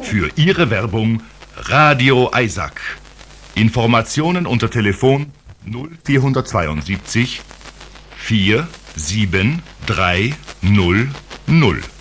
Für Ihre Werbung Radio Eisack. Informationen unter Telefon 0472 473000.